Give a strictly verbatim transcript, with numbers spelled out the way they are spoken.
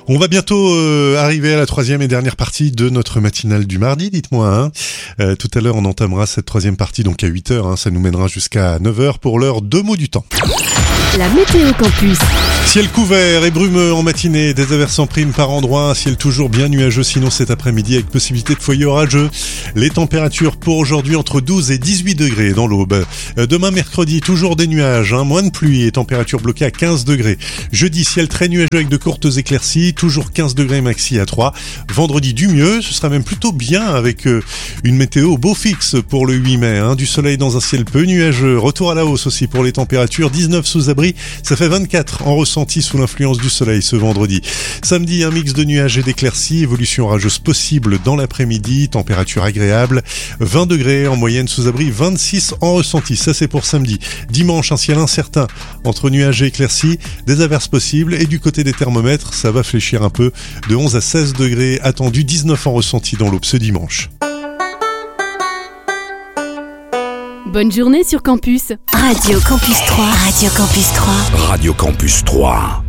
On va bientôt euh, arriver à la troisième et dernière partie de notre matinale du mardi, dites-moi. Hein. Euh, tout à l'heure, on entamera cette troisième partie, donc à huit heures. Hein, ça nous mènera jusqu'à neuf heures pour l'heure deux mots du temps. La météo campus. Ciel couvert et brumeux en matinée, des averses en prime par endroits, un ciel toujours bien nuageux sinon cet après-midi avec possibilité de foyer orageux. Les températures pour aujourd'hui entre douze et dix-huit degrés dans l'aube. Demain mercredi, toujours des nuages, hein, moins de pluie et température bloquée à quinze degrés. Jeudi, ciel très nuageux avec de courtes éclaircies, toujours quinze degrés maxi à trois. Vendredi, du mieux, ce sera même plutôt bien avec euh, une météo beau fixe pour le huit mai. Hein, du soleil dans un ciel peu nuageux, retour à la hausse aussi pour les températures, dix-neuf sous abri, ça fait vingt-quatre en ressenti sous l'influence du soleil ce vendredi. Samedi, un mix de nuages et d'éclaircies, évolution orageuse possible dans l'après-midi, température agréable, vingt degrés en moyenne sous abri, vingt-six en ressenti, ça c'est pour samedi. Dimanche, un ciel incertain entre nuages et éclaircies, des averses possibles et du côté des thermomètres, ça va fléchir un peu, de onze à seize degrés attendus, dix-neuf en ressenti dans l'aube ce dimanche. Bonne journée sur Campus. Radio Campus trois. Radio Campus trois. Radio Campus trois.